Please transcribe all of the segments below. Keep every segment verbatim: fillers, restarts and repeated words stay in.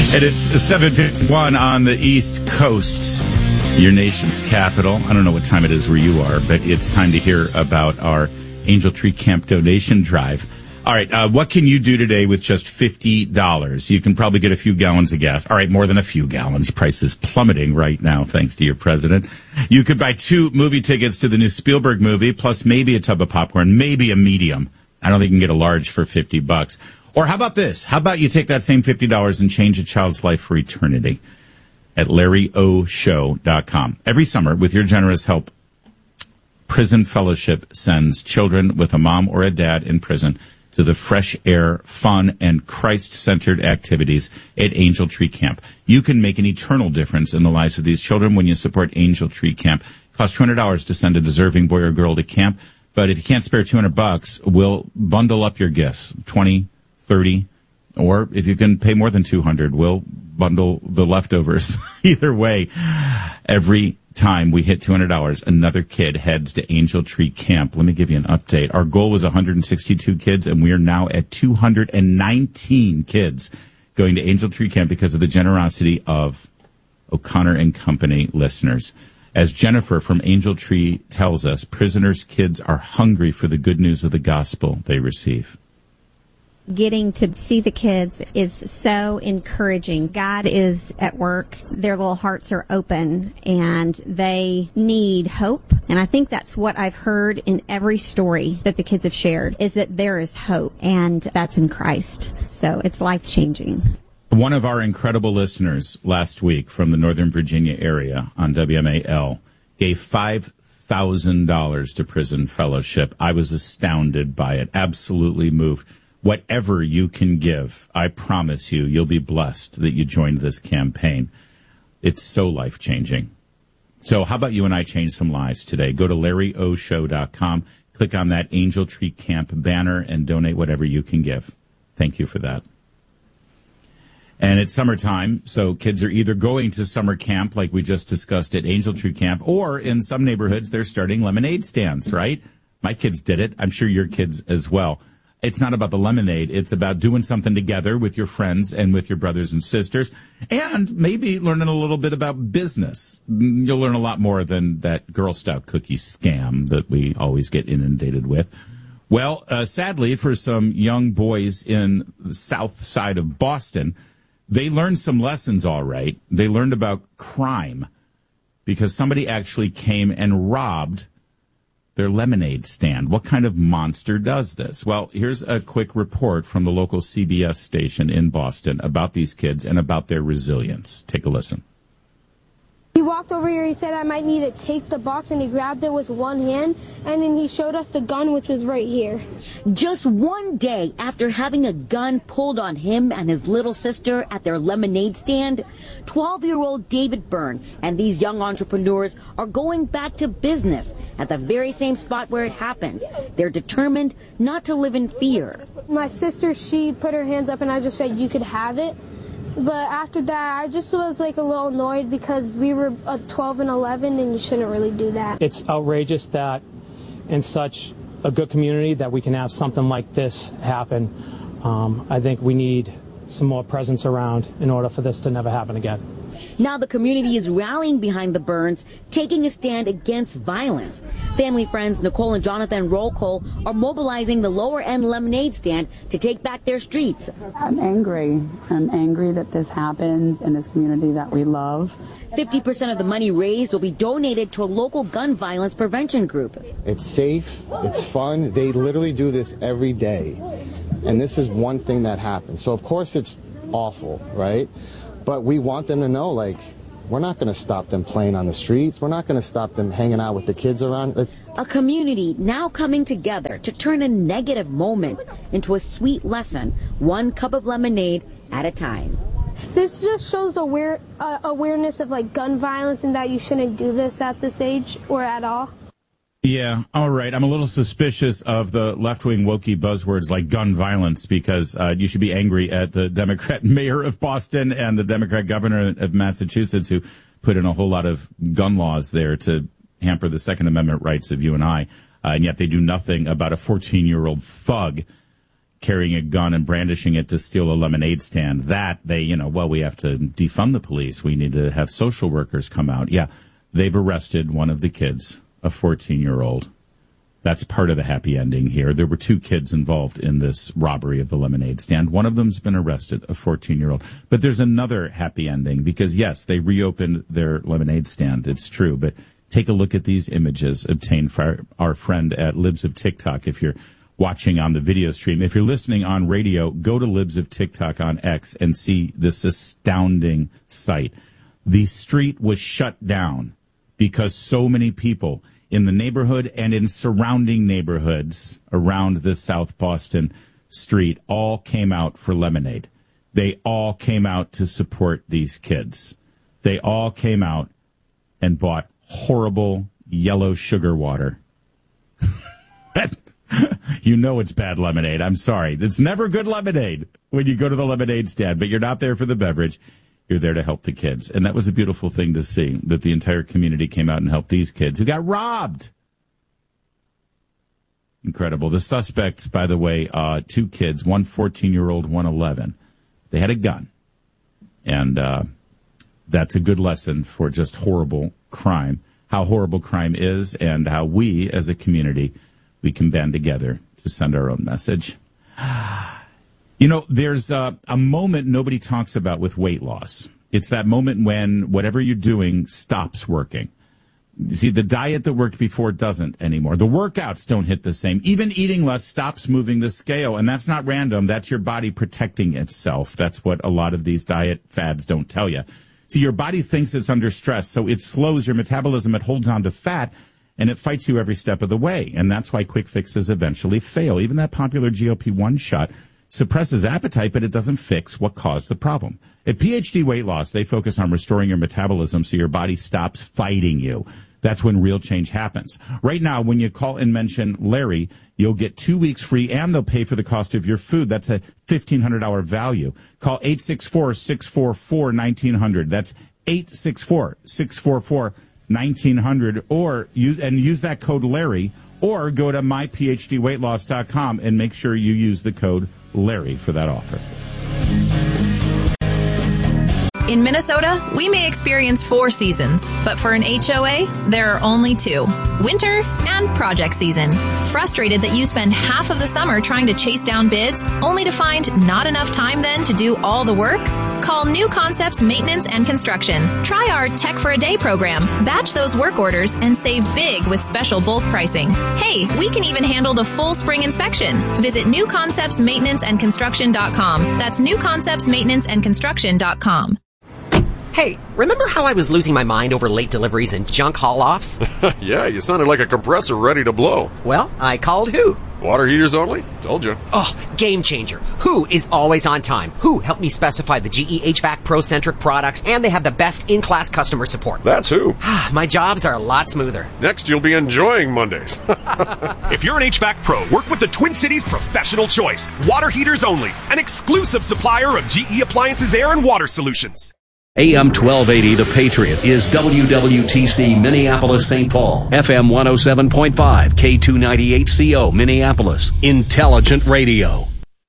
And it's seven fifty-one on the East Coast, your nation's capital. I don't know what time it is where you are, but it's time to hear about our Angel Tree Camp donation drive. All right, uh, what can you do today with just fifty dollars? You can probably get a few gallons of gas. All right, more than a few gallons. Price is plummeting right now, thanks to your president. You could buy two movie tickets to the new Spielberg movie, plus maybe a tub of popcorn, maybe a medium. I don't think you can get a large for fifty bucks. Or how about this? How about you take that same fifty dollars and change a child's life for eternity at larry o show dot com. Every summer, with your generous help, Prison Fellowship sends children with a mom or a dad in prison to the fresh air, fun, and Christ-centered activities at Angel Tree Camp. You can make an eternal difference in the lives of these children when you support Angel Tree Camp. It costs two hundred dollars to send a deserving boy or girl to camp, but if you can't spare two hundred bucks, we'll bundle up your gifts, twenty, thirty, or if you can pay more than two hundred, we'll bundle the leftovers. Either way, every time we hit two hundred dollars, another kid heads to Angel Tree Camp. Let me give you an update. Our goal was one hundred sixty-two kids, and we are now at two hundred nineteen kids going to Angel Tree Camp because of the generosity of O'Connor and Company listeners. As Jennifer from Angel Tree tells us, prisoners' kids are hungry for the good news of the gospel they receive. Getting to see the kids is so encouraging. God is at work. Their little hearts are open and they need hope. And I think that's what I've heard in every story that the kids have shared, is that there is hope, and that's in Christ. So it's life-changing. One of our incredible listeners last week from the Northern Virginia area on W M A L gave five thousand dollars to Prison Fellowship. I was astounded by it, absolutely moved. Whatever you can give, I promise you, you'll be blessed that you joined this campaign. It's so life-changing. So how about you and I change some lives today? Go to larry o show dot com, click on that Angel Tree Camp banner, and donate whatever you can give. Thank you for that. And it's summertime, so kids are either going to summer camp, like we just discussed at Angel Tree Camp, or in some neighborhoods, they're starting lemonade stands, right? My kids did it. I'm sure your kids as well. It's not about the lemonade. It's about doing something together with your friends and with your brothers and sisters, and maybe learning a little bit about business. You'll learn a lot more than that Girl Scout cookie scam that we always get inundated with. Well, uh, sadly, for some young boys in the south side of Boston, they learned some lessons, all right. They learned about crime because somebody actually came and robbed their lemonade stand. What kind of monster does this? Well, here's a quick report from the local C B S station in Boston about these kids and about their resilience. Take a listen. He walked over here, he said I might need to take the box, and he grabbed it with one hand, and then he showed us the gun, which was right here. Just one day after having a gun pulled on him and his little sister at their lemonade stand, twelve-year-old David Byrne and these young entrepreneurs are going back to business at the very same spot where it happened. They're determined not to live in fear. My sister, she put her hands up, and I just said, you could have it. But after that, I just was like a little annoyed because we were uh, twelve and eleven, and you shouldn't really do that. It's outrageous that in such a good community that we can have something like this happen. Um, I think we need some more presence around in order for this to never happen again. Now the community is rallying behind the Byrnes, taking a stand against violence. Family friends Nicole and Jonathan Rollcole are mobilizing the lower-end lemonade stand to take back their streets. I'm angry. I'm angry that this happens in this community that we love. fifty percent of the money raised will be donated to a local gun violence prevention group. It's safe. It's fun. They literally do this every day. And this is one thing that happens. So, of course, it's awful, right? But we want them to know, like, we're not going to stop them playing on the streets. We're not going to stop them hanging out with the kids around. It's a community now coming together to turn a negative moment into a sweet lesson, one cup of lemonade at a time. This just shows aware, uh, awareness of, like, gun violence and that you shouldn't do this at this age or at all. Yeah, all right. I'm a little suspicious of the left-wing wokey buzzwords like gun violence because uh, you should be angry at the Democrat mayor of Boston and the Democrat governor of Massachusetts who put in a whole lot of gun laws there to hamper the Second Amendment rights of you and I, uh, and yet they do nothing about a fourteen-year-old thug carrying a gun and brandishing it to steal a lemonade stand. That they, you know, well, we have to defund the police. We need to have social workers come out. Yeah, they've arrested one of the kids, a fourteen-year-old. That's part of the happy ending here. There were two kids involved in this robbery of the lemonade stand. One of them's been arrested, a fourteen-year-old. But there's another happy ending because, yes, they reopened their lemonade stand. It's true. But take a look at these images obtained for our friend at Libs of TikTok. If you're watching on the video stream, if you're listening on radio, go to Libs of TikTok on X and see this astounding sight. The street was shut down because so many people in the neighborhood and in surrounding neighborhoods around the South Boston street all came out for lemonade. They all came out to support these kids. They all came out and bought horrible yellow sugar water. You know it's bad lemonade. I'm sorry. It's never good lemonade when you go to the lemonade stand, but you're not there for the beverage. You're there to help the kids. And that was a beautiful thing to see, that the entire community came out and helped these kids who got robbed. Incredible. The suspects, by the way, uh, two kids, one fourteen-year-old, one eleven. They had a gun. And uh, that's a good lesson for just horrible crime, how horrible crime is, and how we, as a community, we can band together to send our own message. You know, there's a, a moment nobody talks about with weight loss. It's that moment when whatever you're doing stops working. You see, the diet that worked before doesn't anymore. The workouts don't hit the same. Even eating less stops moving the scale, and that's not random. That's your body protecting itself. That's what a lot of these diet fads don't tell you. See, your body thinks it's under stress, so it slows your metabolism. It holds on to fat, and it fights you every step of the way. And that's why quick fixes eventually fail. Even that popular G L P one shot suppresses appetite, but it doesn't fix what caused the problem. At P H D Weight Loss, they focus on restoring your metabolism so your body stops fighting you. That's when real change happens. Right now, when you call and mention Larry, you'll get two weeks free, and they'll pay for the cost of your food. That's a fifteen hundred dollars value. Call eight six four, six four four, one nine zero zero. That's eight six four, six four four, one nine zero zero, or use and use that code Larry, or go to my p h d weight loss dot com and make sure you use the code Larry for that offer. In Minnesota, we may experience four seasons, but for an H O A, there are only two: winter and project season. Frustrated that you spend half of the summer trying to chase down bids, only to find not enough time then to do all the work? Call New Concepts Maintenance and Construction. Try our Tech for a Day program. Batch those work orders and save big with special bulk pricing. Hey, we can even handle the full spring inspection. Visit new concepts maintenance and construction dot com. That's new concepts maintenance and construction dot com. Hey, remember how I was losing my mind over late deliveries and junk haul-offs? Yeah, you sounded like a compressor ready to blow. Well, I called Who. Water heaters only? Told you. Oh, game changer. Who is always on time. Who helped me specify the G E H V A C Pro-centric products, and they have the best in-class customer support. That's Who. My jobs are a lot smoother. Next, you'll be enjoying Mondays. If you're an H V A C Pro, work with the Twin Cities Professional Choice. Water heaters only. An exclusive supplier of G E Appliances Air and Water Solutions. A M twelve eighty The Patriot is W W T C Minneapolis Saint Paul, F M one oh seven point five, K two ninety-eight C O Minneapolis, Intelligent Radio.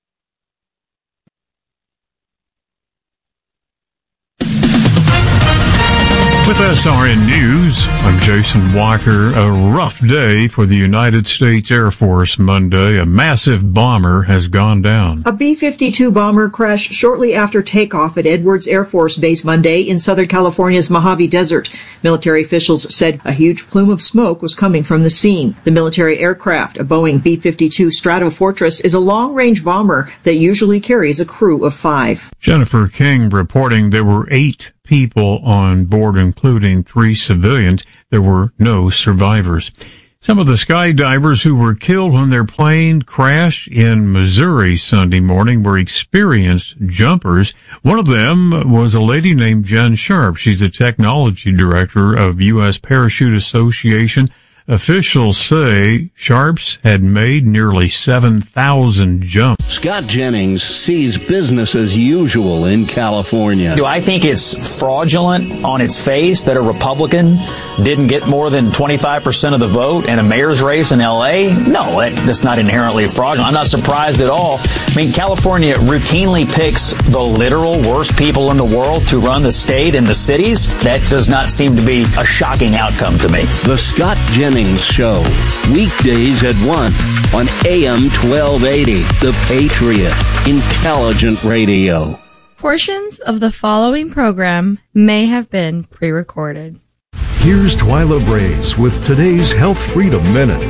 With S R N News, I'm Jason Walker. A rough day for the United States Air Force Monday. A massive bomber has gone down. A B fifty-two bomber crashed shortly after takeoff at Edwards Air Force Base Monday in Southern California's Mojave Desert. Military officials said a huge plume of smoke was coming from the scene. The military aircraft, a Boeing B fifty-two Stratofortress, is a long-range bomber that usually carries a crew of five. Jennifer King reporting there were eight people on board, including three civilians. There were no survivors. Some of the skydivers who were killed when their plane crashed in Missouri Sunday morning were experienced jumpers. One of them was a lady named Jen Sharp. She's the technology director of U S Parachute Association. Officials say sharps had made nearly seven thousand jumps. Scott Jennings sees business as usual in California. Do I think it's fraudulent on its face that a Republican didn't get more than twenty-five percent of the vote in a mayor's race in L A? No, that's not inherently fraudulent. I'm not surprised at all. I mean, California routinely picks the literal worst people in the world to run the state and the cities. That does not seem to be a shocking outcome to me. The Scott Jennings Show, weekdays at one on A M twelve eighty, The Patriot, Intelligent Radio. Portions of the following program may have been pre-recorded. Here's Twyla Brace with today's Health Freedom Minute.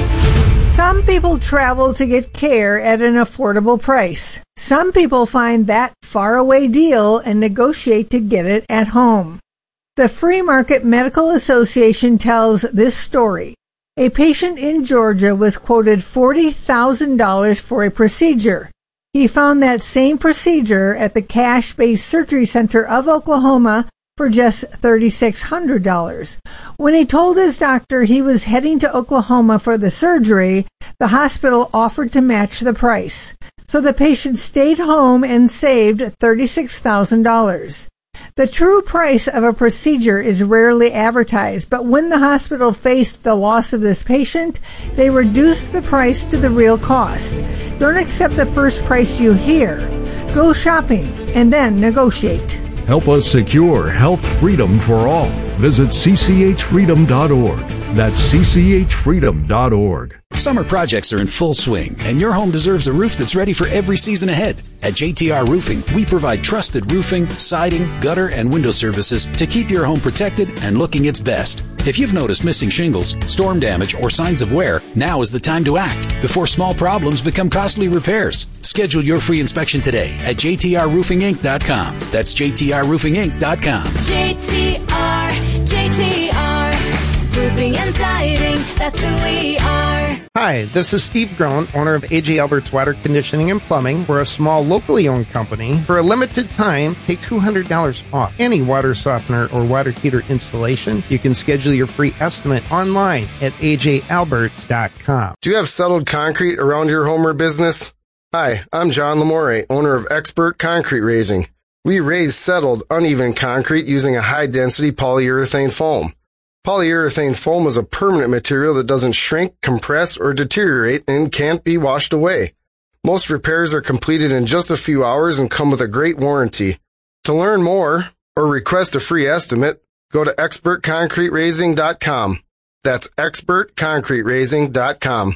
Some people travel to get care at an affordable price. Some people find that faraway deal and negotiate to get it at home. The Free Market Medical Association tells this story. A patient in Georgia was quoted forty thousand dollars for a procedure. He found that same procedure at the cash-based surgery center of Oklahoma for just three thousand six hundred dollars. When he told his doctor he was heading to Oklahoma for the surgery, the hospital offered to match the price. So the patient stayed home and saved thirty-six thousand dollars. The true price of a procedure is rarely advertised, but when the hospital faced the loss of this patient, they reduced the price to the real cost. Don't accept the first price you hear. Go shopping and then negotiate. Help us secure health freedom for all. Visit c c h freedom dot org. That's c c h freedom dot org. Summer projects are in full swing, and your home deserves a roof that's ready for every season ahead. At J T R Roofing, we provide trusted roofing, siding, gutter, and window services to keep your home protected and looking its best. If you've noticed missing shingles, storm damage, or signs of wear, now is the time to act before small problems become costly repairs. Schedule your free inspection today at j t r roofing inc dot com. That's j t r roofing inc dot com. J T R, J T R, roofing and siding, that's who we are. Hi, this is Steve Groen, owner of A J Albert's Water Conditioning and Plumbing. We're a small, locally owned company. For a limited time, take two hundred dollars off any water softener or water heater installation. You can schedule your free estimate online at a j alberts dot com. Do you have settled concrete around your home or business? Hi, I'm John Lamore, owner of Expert Concrete Raising. We raise settled, uneven concrete using a high-density polyurethane foam. Polyurethane foam is a permanent material that doesn't shrink, compress, or deteriorate and can't be washed away. Most repairs are completed in just a few hours and come with a great warranty. To learn more or request a free estimate, go to expert concrete raising dot com. That's expert concrete raising dot com.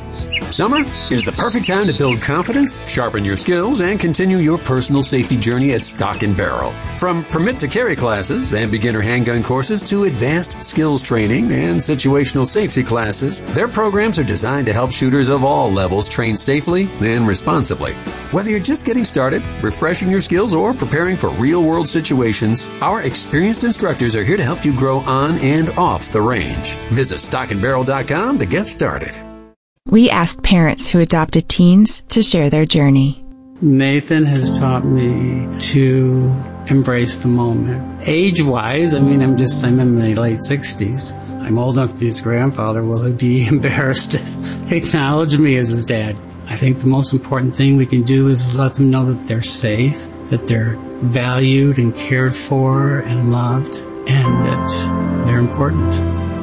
Summer is the perfect time to build confidence, sharpen your skills, and continue your personal safety journey at Stock and Barrel. From permit to carry classes and beginner handgun courses to advanced skills training and situational safety classes, their programs are designed to help shooters of all levels train safely and responsibly. Whether you're just getting started, refreshing your skills, or preparing for real-world situations, our experienced instructors are here to help you grow on and off the range. Visit stock and barrel dot com to get started. We asked parents who adopted teens to share their journey. Nathan has taught me to embrace the moment. Age-wise, I mean, I'm just, I'm in my late sixties. I'm old enough to be his grandfather. Will he be embarrassed to acknowledge me as his dad? I think the most important thing we can do is let them know that they're safe, that they're valued and cared for and loved, and that they're important.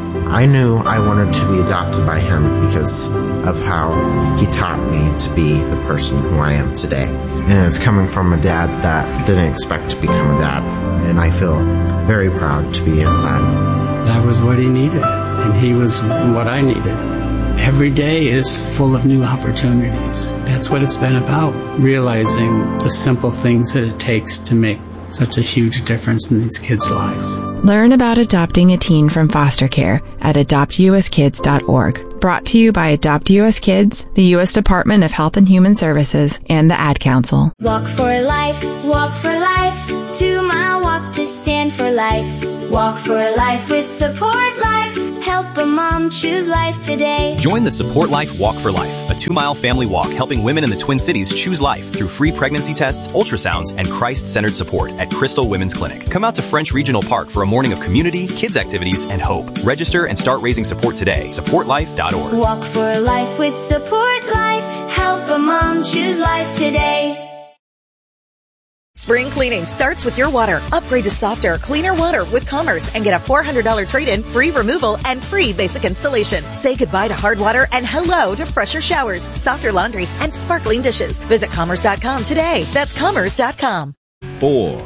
I knew I wanted to be adopted by him because of how he taught me to be the person who I am today. And it's coming from a dad that didn't expect to become a dad. And I feel very proud to be his son. That was what he needed, and he was what I needed. Every day is full of new opportunities. That's what it's been about, realizing the simple things that it takes to make such a huge difference in these kids' lives. Learn about adopting a teen from foster care at adopt u s kids dot org. Brought to you by Adopt U S Kids, the U S Department of Health and Human Services, and the Ad Council. Walk for life, walk for life, two mile walk to stand for life. Walk for life with Support Life, health Help a mom choose life today. Join the Support Life Walk for Life, a two-mile family walk helping women in the Twin Cities choose life through free pregnancy tests, ultrasounds, and Christ-centered support at Crystal Women's Clinic. Come out to French Regional Park for a morning of community, kids activities, and hope. Register and start raising support today. support life dot org. Walk for life with Support Life. Help a mom choose life today. Spring cleaning starts with your water. Upgrade to softer, cleaner water with Commerce and get a four hundred dollars trade-in, free removal, and free basic installation. Say goodbye to hard water and hello to fresher showers, softer laundry, and sparkling dishes. Visit commerce dot com today. That's commerce dot com. Four.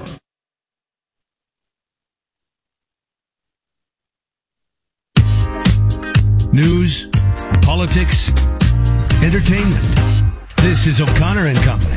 News, politics, entertainment. This is O'Connor and Company.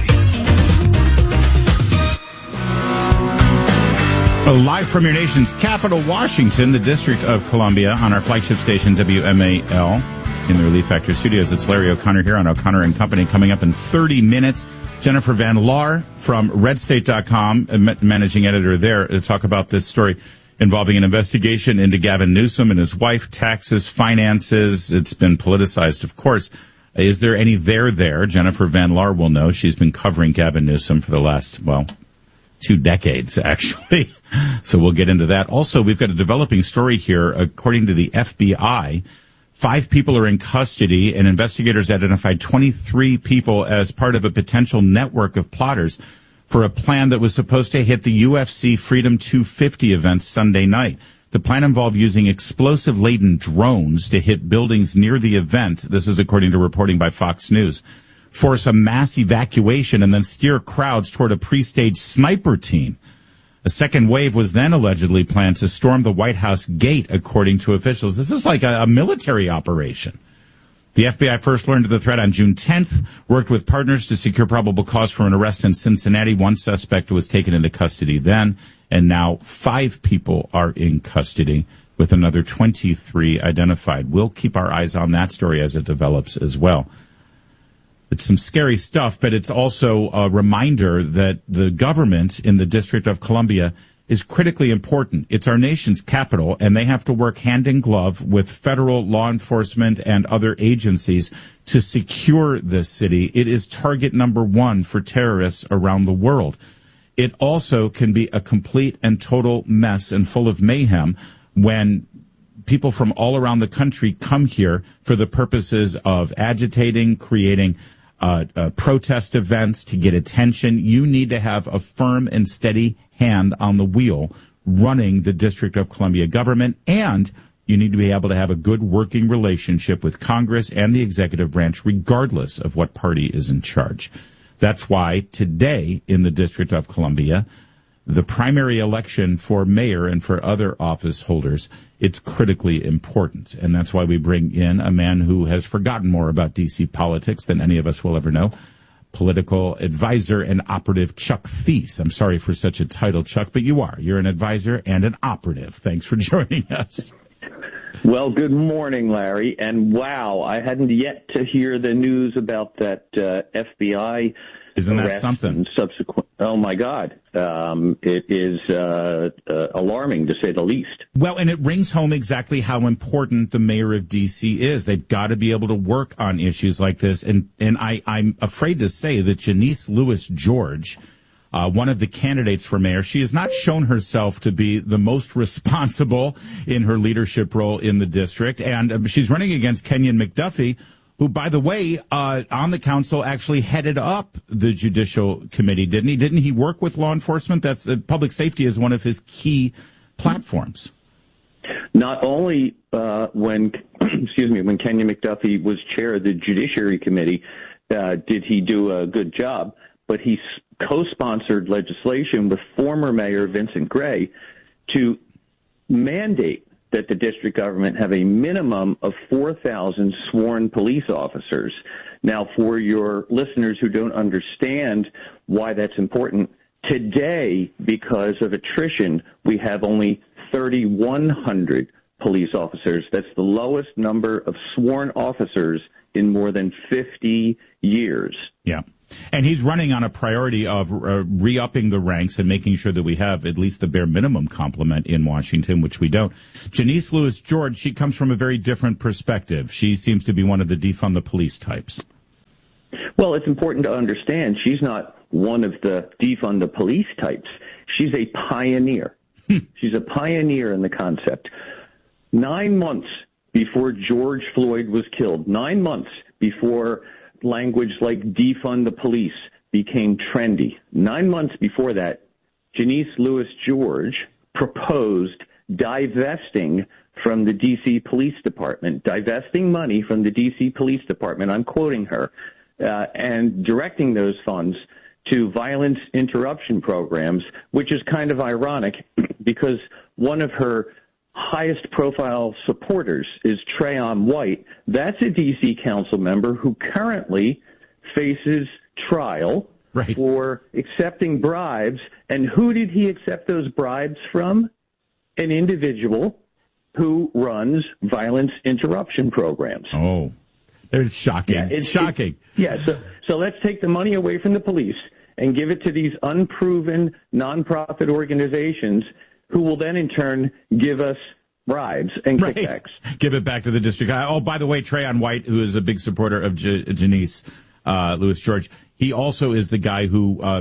Live from your nation's capital, Washington, the District of Columbia, on our flagship station, W M A L, in the Relief Factor studios. It's Larry O'Connor here on O'Connor and Company. Coming up in thirty minutes, Jennifer Van Laar from red state dot com, managing editor there, to talk about this story involving an investigation into Gavin Newsom and his wife, taxes, finances. It's been politicized, of course. Is there any there there? Jennifer Van Laar will know. She's been covering Gavin Newsom for the last, well, two decades, actually. So we'll get into that. Also, we've got a developing story here. According to the F B I, five people are in custody, and investigators identified twenty-three people as part of a potential network of plotters for a plan that was supposed to hit the U F C Freedom two fifty event Sunday night. The plan involved using explosive-laden drones to hit buildings near the event. This is according to reporting by Fox News. Force a mass evacuation and then steer crowds toward a pre-staged sniper team. A second wave was then allegedly planned to storm the White House gate, according to officials. This is like a, a military operation. The F B I first learned of the threat on June tenth, worked with partners to secure probable cause for an arrest in Cincinnati. One suspect was taken into custody then, and now five people are in custody, with another twenty-three identified. We'll keep our eyes on that story as it develops as well. It's some scary stuff, but it's also a reminder that the government in the District of Columbia is critically important. It's our nation's capital, and they have to work hand in glove with federal law enforcement and other agencies to secure this city. It is target number one for terrorists around the world. It also can be a complete and total mess and full of mayhem when people from all around the country come here for the purposes of agitating, creating Uh, uh, protest events to get attention. You need to have a firm and steady hand on the wheel running the District of Columbia government, and you need to be able to have a good working relationship with Congress and the executive branch, regardless of what party is in charge. That's why today in the District of Columbia, the primary election for mayor and for other office holders, it's critically important. And that's why we bring in a man who has forgotten more about D C politics than any of us will ever know, political advisor and operative Chuck Thies. I'm sorry for such a title, Chuck, but you are. You're an advisor and an operative. Thanks for joining us. Well, good morning, Larry. And wow, I hadn't yet to hear the news about that uh, F B I. Isn't that something? Subsequent. Oh my God, um, it is uh, uh, alarming to say the least. Well, and it rings home exactly how important the mayor of D C is. They've got to be able to work on issues like this, and and I, I'm afraid to say that Janice Lewis George, uh, one of the candidates for mayor, she has not shown herself to be the most responsible in her leadership role in the district, and uh, she's running against Kenyon McDuffie, who, by the way, uh, on the council actually headed up the Judicial Committee, didn't he? Didn't he work with law enforcement? That's uh, public safety is one of his key platforms. Not only uh, when, excuse me, when Kenyon McDuffie was chair of the Judiciary Committee, uh, did he do a good job, but he co-sponsored legislation with former Mayor Vincent Gray to mandate that the district government have a minimum of four thousand sworn police officers. Now, for your listeners who don't understand why that's important, today, because of attrition, we have only thirty-one hundred police officers. That's the lowest number of sworn officers in more than fifty years. Yeah. And he's running on a priority of uh, re-upping the ranks and making sure that we have at least the bare minimum complement in Washington, which we don't. Janice Lewis George, she comes from a very different perspective. She seems to be one of the defund the police types. Well, it's important to understand she's not one of the defund the police types. She's a pioneer. She's a pioneer in the concept. Nine months before George Floyd was killed, nine months before language like defund the police became trendy, nine months before that, Janice Lewis George proposed divesting from the D C Police Department, divesting money from the D C Police Department, I'm quoting her, uh, and directing those funds to violence interruption programs, which is kind of ironic because one of her highest profile supporters is Trayon White. That's a D C council member who currently faces trial right. for accepting bribes. And who did he accept those bribes from? An individual who runs violence interruption programs. Oh, it's shocking. Yeah, it's shocking. It, yeah, so, so let's take the money away from the police and give it to these unproven nonprofit organizations who will then in turn give us bribes and right. kickbacks. Give it back to the district. Oh, by the way, Trayon White, who is a big supporter of J- Janice uh, Lewis George, he also is the guy who uh,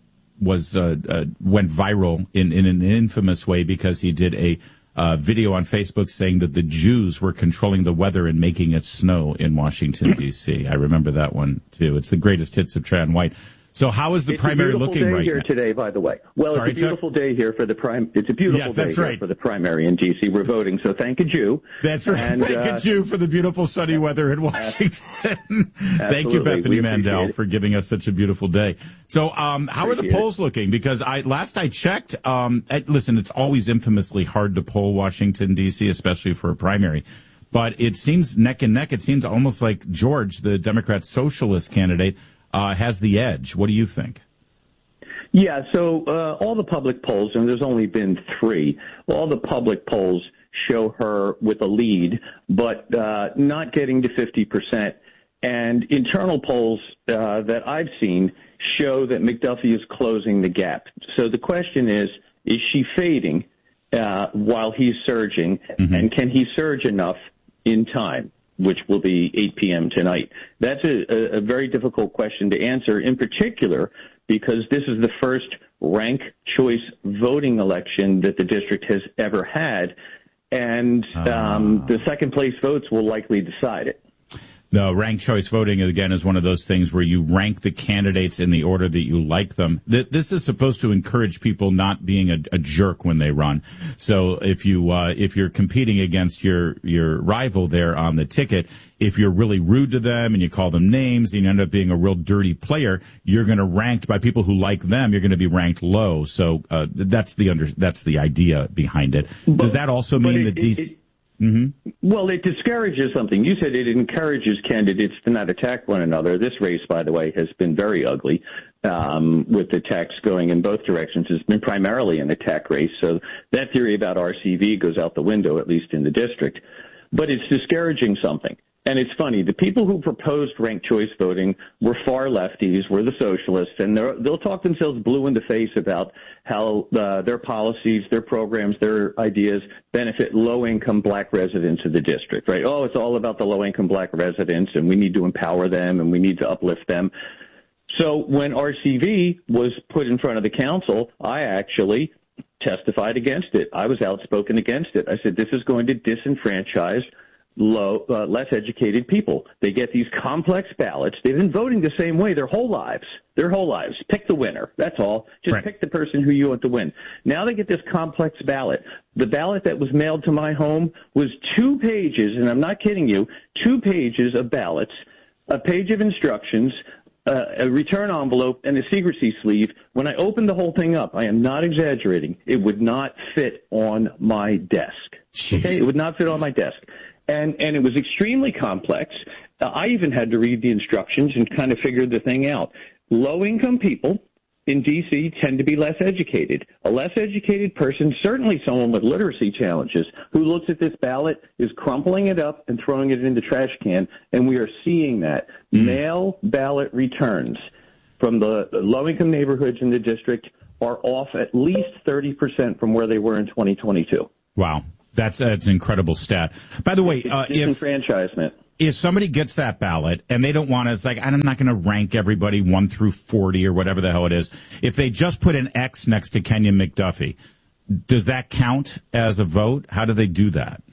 was uh, uh, went viral in, in an infamous way because he did a uh, video on Facebook saying that the Jews were controlling the weather and making it snow in Washington, D C. I remember that one, too. It's the greatest hits of Trayon White. So how is the it's primary looking right here now? Today, by the way. Well, Sorry, it's a beautiful Chuck? day here for the prime. It's a beautiful yes, day that's here right. for the primary in D C. We're voting, so thank a Jew. That's right. And, thank uh, a Jew for the beautiful sunny weather in Washington. Thank you, Bethany Mandel, for giving us such a beautiful day. So, um, how appreciate are the polls it. looking? Because I last I checked, um, at, listen, it's always infamously hard to poll Washington D C, especially for a primary. But it seems neck and neck. It seems almost like George, the Democrat socialist candidate, uh, has the edge. What do you think? Yeah, so uh, all the public polls, and there's only been three, all the public polls show her with a lead, but uh, not getting to fifty percent. And internal polls uh, that I've seen show that McDuffie is closing the gap. So the question is, is she fading uh, while he's surging, mm-hmm. and can he surge enough in time, which will be eight p.m. tonight? That's a, a very difficult question to answer, in particular because this is the first rank choice voting election that the district has ever had, and um, the second place votes will likely decide it. The ranked choice voting, again, is one of those things where you rank the candidates in the order that you like them. This is supposed to encourage people not being a, a jerk when they run. So if you, uh, if you're competing against your, your rival there on the ticket, if you're really rude to them and you call them names and you end up being a real dirty player, you're going to rank by people who like them. You're going to be ranked low. So, uh, that's the under, that's the idea behind it. Does but, that also mean that these? Mm-hmm. Well, it discourages something. You said it encourages candidates to not attack one another. This race, by the way, has been very ugly, um, with attacks going in both directions. It's been primarily an attack race. So that theory about R C V goes out the window, at least in the district. But it's discouraging something. And it's funny, the people who proposed ranked choice voting were far lefties, were the socialists, and they'll talk themselves blue in the face about how uh, their policies, their programs, their ideas benefit low-income black residents of the district, right? Oh, it's all about the low-income black residents, and we need to empower them, and we need to uplift them. So when R C V was put in front of the council, I actually testified against it. I was outspoken against it. I said, this is going to disenfranchise low, uh, less educated people. They get these complex ballots. They've been voting the same way their whole lives. Their whole lives. Pick the winner. That's all. Just right. Pick the person who you want to win. Now they get this complex ballot. The ballot that was mailed to my home was two pages, and I'm not kidding you, two pages of ballots, a page of instructions, uh, a return envelope, and a secrecy sleeve. When I opened the whole thing up, I am not exaggerating, it would not fit on my desk. Jeez. Okay? It would not fit on my desk. And, and it was extremely complex. Uh, I even had to read the instructions and kind of figure the thing out. Low-income people in D C tend to be less educated. A less educated person, certainly someone with literacy challenges, who looks at this ballot, is crumpling it up and throwing it in the trash can, and we are seeing that. Mm. Mail ballot returns. from the low-income neighborhoods in the district are off at least thirty percent from where they were in twenty twenty-two. Wow. That's, that's an incredible stat. By the way, uh, if disenfranchisement. If somebody gets that ballot and they don't want to, it's like, I'm not going to rank everybody one through forty or whatever the hell it is. If they just put an X next to Kenya McDuffie, does that count as a vote? How do they do that?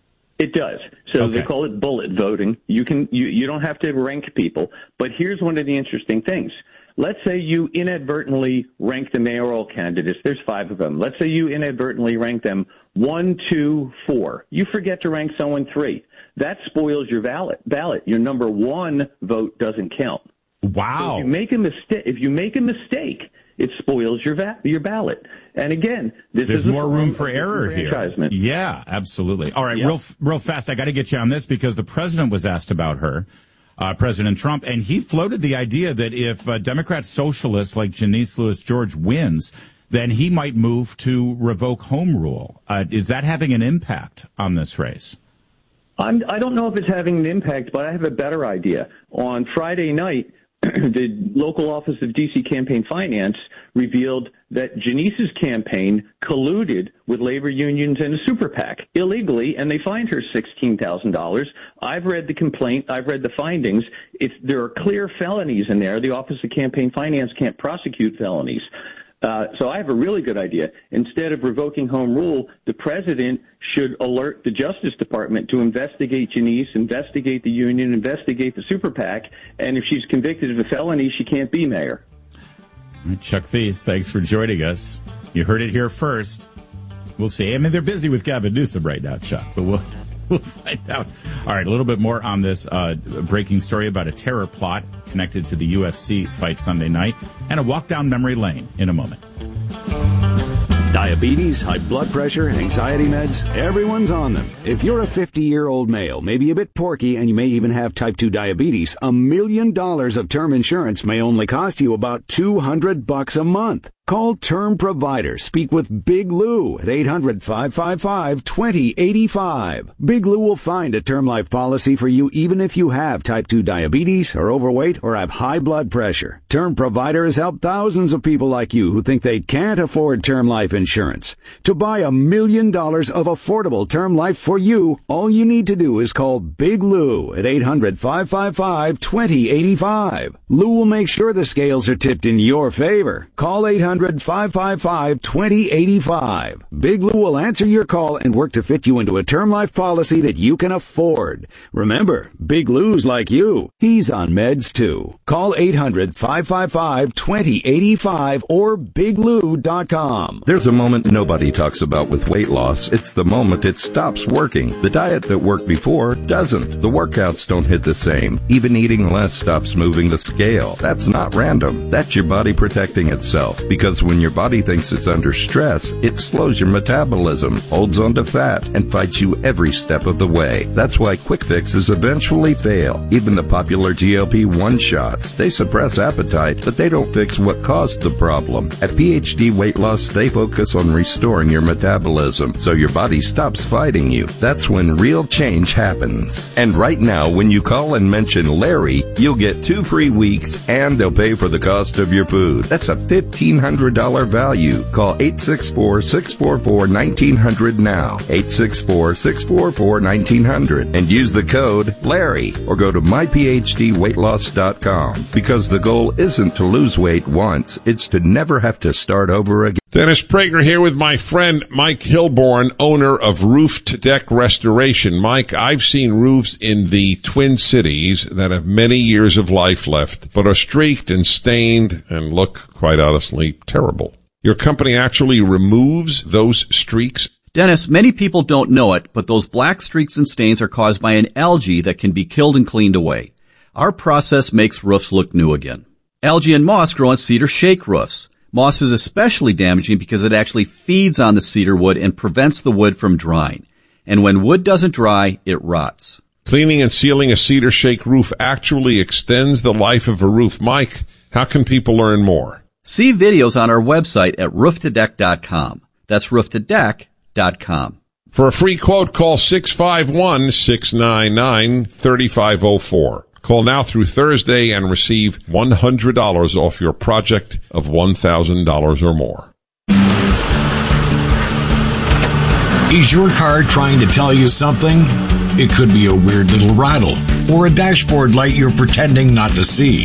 It does. So Okay. they call it bullet voting. You can you, you don't have to rank people. But here's one of the interesting things. Let's say you inadvertently rank the mayoral candidates. There's five of them. Let's say you inadvertently rank them one, two, four. You forget to rank someone three. That spoils your ballot. Ballot. Your number one vote doesn't count. Wow. So if you make a mistake, if you make a mistake, it spoils your va- your ballot. And again, this There's is a more room for form of error here. disenfranchisement. Yeah, absolutely. All right, Yeah. real real fast. I got to get you on this because the president was asked about her, uh, President Trump, and he floated the idea that if uh, Democrat socialists like Janice Lewis George wins, then he might move to revoke home rule. Uh, is that having an impact on this race? I'm, I don't know if it's having an impact, but I have a better idea. On Friday night, the local office of D C Campaign Finance revealed that Janice's campaign colluded with labor unions and a super PAC illegally, and they fined her sixteen thousand dollars. I've read the complaint. I've read the findings. It's, there are clear felonies in there. The Office of Campaign Finance can't prosecute felonies. Uh, so I have a really good idea. Instead of revoking home rule, the president should alert the Justice Department to investigate Janice, investigate the union, investigate the super PAC, and if she's convicted of a felony, she can't be mayor. All right, Chuck Thies, thanks for joining us. You heard it here first. We'll see. I mean, they're busy with Gavin Newsom right now, Chuck, but we'll we'll find out. All right, a little bit more on this uh, breaking story about a terror plot connected to the U F C fight Sunday night, and a walk down memory lane in a moment. Diabetes, high blood pressure, anxiety meds, everyone's on them. If you're a fifty-year-old male, maybe a bit porky, and you may even have type two diabetes, a million dollars of term insurance may only cost you about two hundred bucks a month. Call Term Provider. Speak with Big Lou at eight hundred, five five five, two zero eight five. Big Lou will find a term life policy for you even if you have type two diabetes, are overweight, or have high blood pressure. Term Provider has helped thousands of people like you who think they can't afford term life insurance. To buy a million dollars of affordable term life for you, all you need to do is call Big Lou at eight hundred, five five five, two zero eight five. Lou will make sure the scales are tipped in your favor. Call eight hundred, five five five, two zero eight five. Big Lou will answer your call and work to fit you into a term life policy that you can afford. Remember, Big Lou's like you. He's on meds too. Call eight hundred, five five five, two zero eight five or big lou dot com. There's a moment nobody talks about with weight loss. It's the moment it stops working. The diet that worked before doesn't. The workouts don't hit the same. Even eating less stops moving the scale. That's not random. That's your body protecting itself. Because when your body thinks it's under stress, it slows your metabolism, holds onto fat, and fights you every step of the way. That's why quick fixes eventually fail. Even the popular G L P one shots. They suppress appetite, but they don't fix what caused the problem. At P H D Weight Loss, they focus on restoring your metabolism so your body stops fighting you. That's when real change happens. And right now, when you call and mention Larry, you'll get two free weeks and they'll pay for the cost of your food. That's a fifteen hundred dollars value. Call eight six four, six four four, one nine zero zero now. eight six four, six four four, one nine zero zero and use the code Larry or go to my p h d weight loss dot com because the goal isn't to lose weight once, it's to never have to start over again. Dennis Prager here with my friend Mike Hilborn, owner of Roof to Deck Restoration. Mike, I've seen roofs in the Twin Cities that have many years of life left, but are streaked and stained and look, quite honestly, terrible. Your company actually removes those streaks? Dennis, many people don't know it, but those black streaks and stains are caused by an algae that can be killed and cleaned away. Our process makes roofs look new again. Algae and moss grow on cedar shake roofs. Moss is especially damaging because it actually feeds on the cedar wood and prevents the wood from drying. And when wood doesn't dry, it rots. Cleaning and sealing a cedar shake roof actually extends the life of a roof. Mike, how can people learn more? See videos on our website at roof to deck dot com. That's roof to deck dot com. For a free quote, call six five one, six nine nine, three five zero four. Call now through Thursday and receive one hundred dollars off your project of one thousand dollars or more. Is your car trying to tell you something? It could be a weird little rattle or a dashboard light you're pretending not to see.